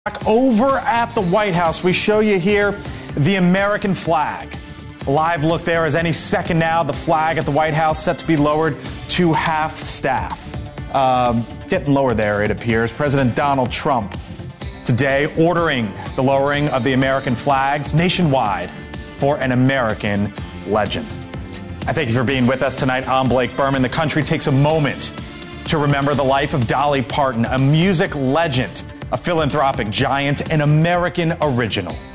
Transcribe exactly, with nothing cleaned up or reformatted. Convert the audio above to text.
Over at the White House, we show you here the American flag. A live look there as any second now, the flag at the White House set to be lowered to half staff. Um, getting lower there, it appears. President Donald Trump today ordering the lowering of the American flags nationwide for an American legend. I thank you for being with us tonight. I'm Blake Berman. The country takes a moment to remember the life of Dolly Parton, a music legend, a philanthropic giant, an American original.